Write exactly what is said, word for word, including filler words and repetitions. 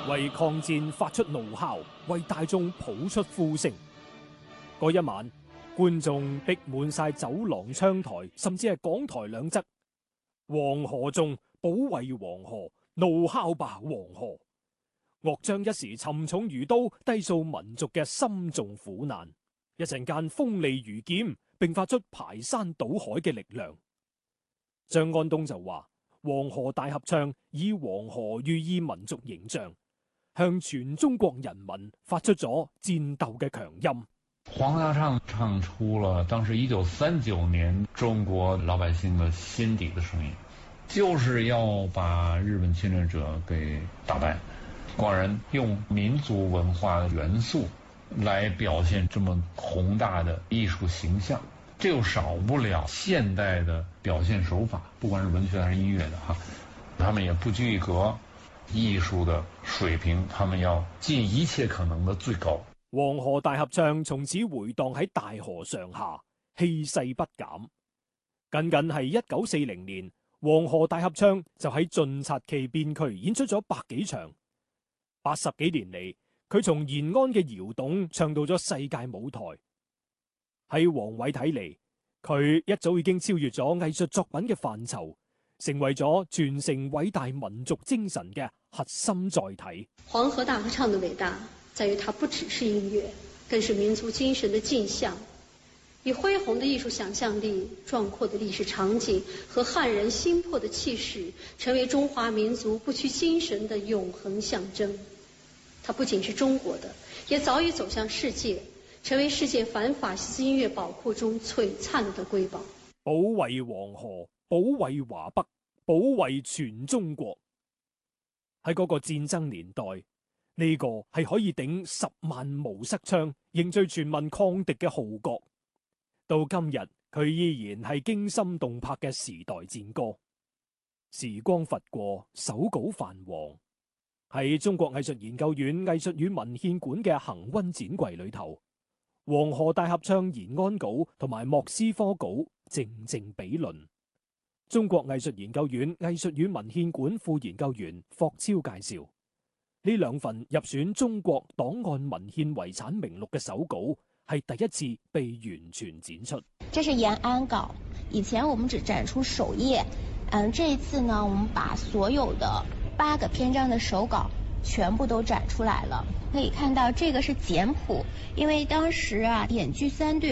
為抗戰發出怒號，為大眾譜出呼聲。嗰一晚，觀眾逼滿晒走廊、窗台，甚至係港台兩側。黃河中，保衛黃河，怒敲吧黃河！樂章一時沉重如刀，低訴民族嘅深重苦難。一陣間鋒利如劍，並發出排山倒海嘅力量。張安東就話：黃河大合唱以黃河寓意民族形象，向全中國人民發出咗戰鬥嘅強音。 黃河大合唱唱出了當時一九三九年中國老百姓的心底的聲音，就是要把日本侵略者給打敗。廣人用民族文化元素來表現這麼宏大的藝術形象，這又少不了現代的表現手法，不管是文學還是音樂的哈，他們也不拘一格，藝術的水平他們要盡一切可能的最高。 黃河大合唱從此回蕩喺大河上下，氣勢不減。僅僅係一九四零年，黃河大合唱就喺晉察冀邊區演出咗百幾場。八十幾年嚟，佢從延安嘅窯洞唱到咗世界舞台。喺王偉睇嚟，佢一早已經超越咗藝術作品嘅範疇，成為咗傳承偉大民族精神嘅核心載體。 黃河大合唱的偉大在於它不只是音樂，更是民族精神的鏡像，以恢宏的藝術想象力、壯闊的歷史場景和撼人心魄的氣勢，成為中華民族不屈精神的永恆象徵。它不僅是中國的，也早已走向世界，成為世界反法西斯音樂寶庫中璀璨的瑰寶。 保衛黃河，保衛華北，保衛全中國。喺嗰個戰爭年代，呢個係可以頂十萬無塞槍，凝聚全民抗敵嘅號角。到今日，佢依然係驚心動魄嘅時代戰歌。時光拂過，手稿泛黃。喺中國藝術研究院藝術與文獻館嘅恒溫展櫃裏頭，黃河大合唱延安稿同埋莫斯科稿靜靜比鄰。中國藝術研究院藝術與文獻館副研究員霍超介紹，呢兩份入選中國檔案文獻遺產名錄嘅手稿係第一次被完全展出。 這是延安稿，以前我們只展出首頁，嗯，這一次呢，我們把所有的八個篇章的手稿全部都展出來了。可以看到這個是簡譜，因為當時啊，典據三隊